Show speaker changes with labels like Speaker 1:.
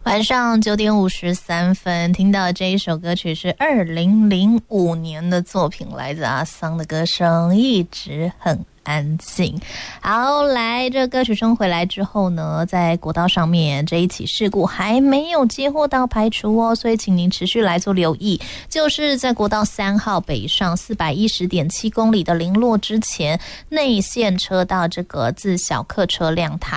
Speaker 1: 晚上9点53分，听到这一首歌曲是2005年的作品，来自阿桑的歌声，一直很安静。好，来，这歌曲声回来之后呢，在国道上面这一起事故还没有接获到排除哦，所以请您持续来做留意。就是在国道3号北上410.7公里的林落之前，内线车道这个自小客车辆